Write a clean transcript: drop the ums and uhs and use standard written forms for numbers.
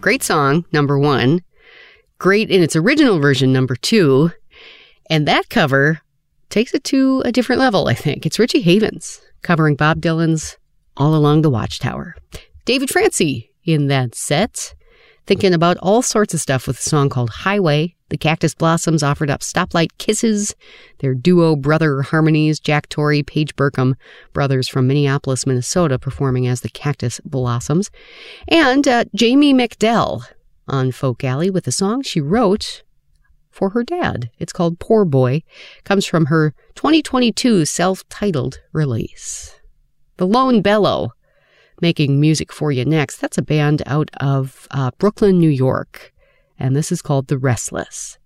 Great song, number one. Great in its original version, number two. And that cover takes it to a different level, I think. It's Richie Havens covering Bob Dylan's All Along the Watchtower. David Francie in that set, thinking about all sorts of stuff with a song called Highway. The Cactus Blossoms offered up Stoplight Kisses, their duo brother harmonies, Jack Torrey, Paige Burkham, brothers from Minneapolis, Minnesota, performing as the Cactus Blossoms. And Jamie McDell on Folk Alley with a song she wrote for her dad. It's called Poor Boy. Comes from her 2022 self-titled release. The Lone Bellow, making music for you next. That's a band out of Brooklyn, New York. And this is called The Restless.